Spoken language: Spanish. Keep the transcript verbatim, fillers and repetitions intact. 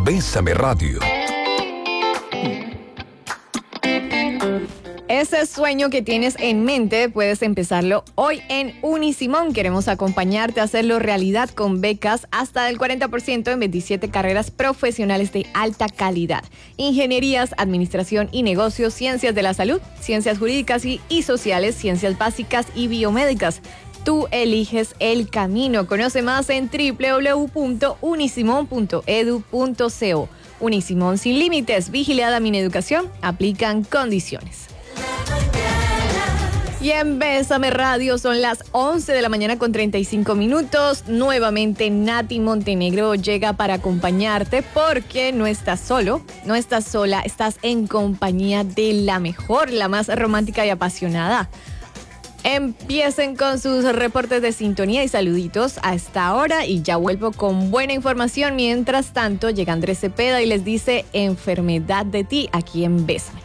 Bésame Radio. Ese sueño que tienes en mente puedes empezarlo hoy en Unisimón. Queremos acompañarte a hacerlo realidad con becas hasta del cuarenta por ciento en veintisiete carreras profesionales de alta calidad. Ingenierías, administración y negocios, ciencias de la salud, ciencias jurídicas y, y sociales, ciencias básicas y biomédicas. Tú eliges el camino. Conoce más en doble u doble u doble u punto unisimón punto edu punto co. Unisimón sin límites, vigilada Mineducación, aplican condiciones. Y en Bésame Radio son las once de la mañana con treinta y cinco minutos. Nuevamente Nati Montenegro llega para acompañarte porque no estás solo, no estás sola, estás en compañía de la mejor, la más romántica y apasionada. Empiecen con sus reportes de sintonía y saluditos a esta hora y ya vuelvo con buena información. Mientras tanto, llega Andrés Cepeda y les dice Enfermedad de ti aquí en Bésame.